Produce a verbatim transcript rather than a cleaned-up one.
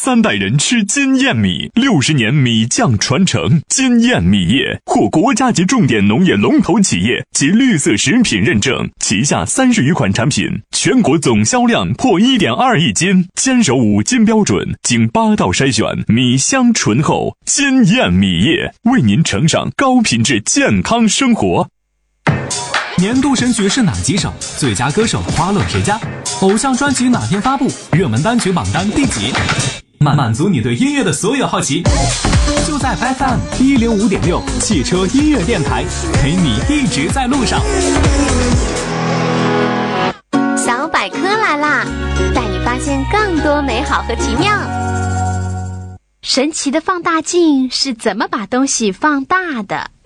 三代人吃金燕米，六十年米酱传承。金燕米业获国家级重点农业龙头企业及绿色食品认证，旗下三十余款产品，全国总销量破 一点二亿斤，坚守五金标准，经八道筛选，米香醇厚。金燕米业为您呈上高品质健康生活。 年度神曲是哪几首？最佳歌手花落谁家？偶像专辑哪天发布？热门单曲榜单第几？满满足你对音乐的所有好奇，就在 F M 一零五点六汽车音乐电台，陪你一直在路上。 小百科来啦，带你发现更多美好和奇妙。神奇的放大镜是怎么把东西放大的？